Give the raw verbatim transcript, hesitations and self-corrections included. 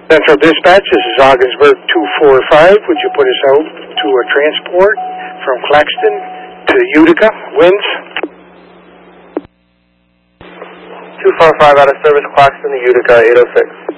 Central Dispatch, this is Augsburg two four five. Would you put us out to a transport from Claxton to Utica? Winds? two four five out of service, Claxton to Utica, eight oh six.